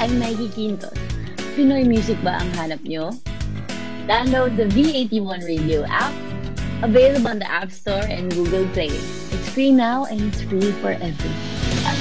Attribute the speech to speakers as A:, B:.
A: I'm Maggie Quintos. Pinoy music ba ang hanap nyo? Download the V81 Radio app, available on the App Store and Google Play. It's free now and it's free forever.